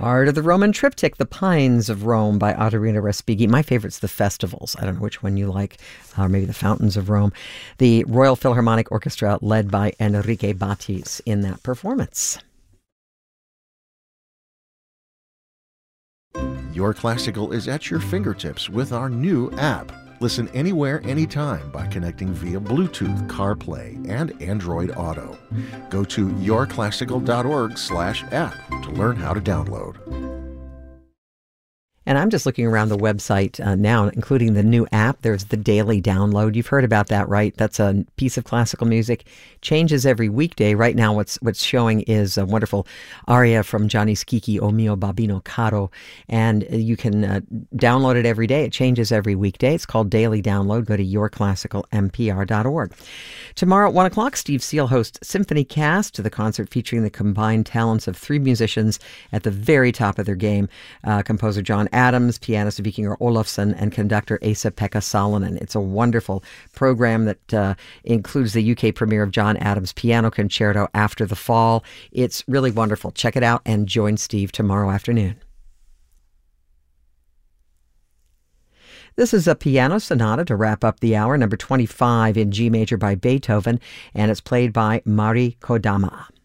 Art of the Roman Triptych, The Pines of Rome by Ottorino Respighi. My favorite's the festivals. I don't know which one you like, or maybe the Fountains of Rome. The Royal Philharmonic Orchestra led by Enrique Batis in that performance. Your Classical is at your fingertips with our new app. Listen anywhere, anytime by connecting via Bluetooth, CarPlay, and Android Auto. Go to yourclassical.org/app to learn how to download. And I'm just looking around the website now, including the new app. There's the daily download. You've heard about that, right? That's a piece of classical music. Changes every weekday. Right now, what's showing is a wonderful aria from Gianni Schicchi, O mio babbino caro. And you can download it every day. It changes every weekday. It's called Daily Download. Go to yourclassicalmpr.org. Tomorrow at 1 o'clock, Steve Seal hosts Symphony Cast, the concert featuring the combined talents of three musicians at the very top of their game. Composer John Adams, pianist Vikingur Olafsson, and conductor Esa-Pekka Salonen. It's a wonderful program that includes the UK premiere of John Adams' Piano Concerto After the Fall. It's really wonderful. Check it out and join Steve tomorrow afternoon. This is a piano sonata to wrap up the hour, number 25 in G major by Beethoven, and it's played by Mari Kodama.